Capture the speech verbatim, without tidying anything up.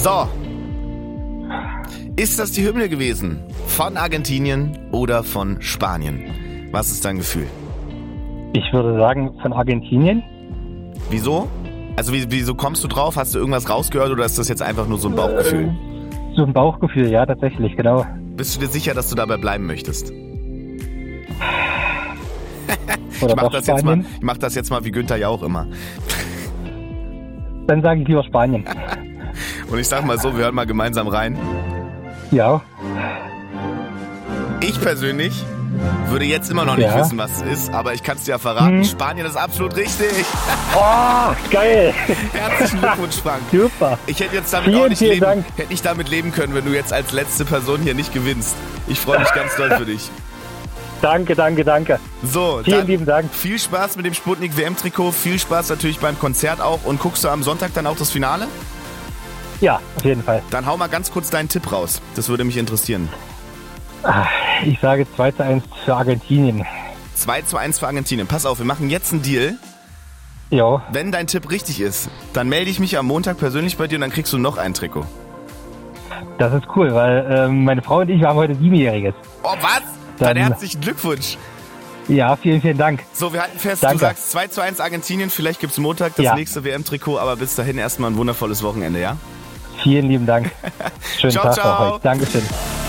So. Ist das die Hymne gewesen? Von Argentinien oder von Spanien? Was ist dein Gefühl? Ich würde sagen, von Argentinien. Wieso? Also wie, wieso kommst du drauf? Hast du irgendwas rausgehört oder ist das jetzt einfach nur so ein Bauchgefühl? Äh, so ein Bauchgefühl, ja, tatsächlich, genau. Bist du dir sicher, dass du dabei bleiben möchtest? Oder ich mach das jetzt mal, Spanien? ich mach das jetzt mal wie Günther Jauch immer. Dann sage ich lieber Spanien. Und ich sag mal so, wir hören mal gemeinsam rein. Ja. Ich persönlich würde jetzt immer noch nicht Ja. wissen, was es ist, aber ich kann es dir ja verraten. Hm. Spanien ist absolut richtig. Oh, geil. Herzlichen Glückwunsch, Frank. Super. Ich hätte jetzt damit Vielen, auch nicht vielen leben, Dank. hätte nicht damit leben können, wenn du jetzt als letzte Person hier nicht gewinnst. Ich freue mich ganz doll für dich. Danke, danke, danke. So, Vielen dann lieben Dank. viel Spaß mit dem Sputnik W M-Trikot, viel Spaß natürlich beim Konzert auch. Und guckst du am Sonntag dann auch das Finale? Ja, auf jeden Fall. Dann hau mal ganz kurz deinen Tipp raus. Das würde mich interessieren. Ich sage zwei zu eins für Argentinien. zwei zu eins für Argentinien. Pass auf, wir machen jetzt einen Deal. Jo, Wenn dein Tipp richtig ist, dann melde ich mich am Montag persönlich bei dir und dann kriegst du noch ein Trikot. das ist cool, weil ähm, meine Frau und ich, wir haben heute Siebenjähriges. Oh, was? Dann- Dann herzlichen Glückwunsch. Ja, vielen, vielen Dank. So, wir halten fest, Danke. du sagst zwei zu eins Argentinien. Vielleicht gibt's Montag das Ja. nächste W M-Trikot, aber bis dahin erstmal ein wundervolles Wochenende, ja? Vielen lieben Dank. Schönen Ciao, Tag ciao. auch euch. Dankeschön.